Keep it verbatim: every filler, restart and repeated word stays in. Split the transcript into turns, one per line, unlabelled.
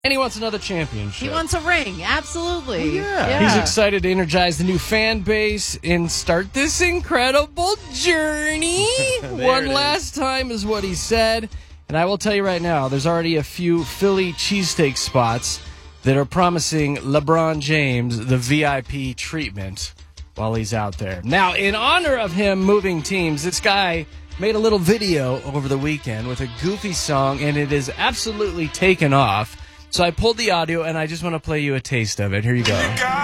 And he wants another championship.
He wants a ring, absolutely.
Well, yeah. yeah. He's excited to energize the new fan base and start this incredible journey. One last time is what he said. And I will tell you right now, there's already a few Philly cheesesteak spots that are promising LeBron James the V I P treatment while he's out there. Now, in honor of him moving teams, this guy made a little video over the weekend with a goofy song, and it is absolutely taken off. So I pulled the audio, and I just want to play you a taste of it. Here you go.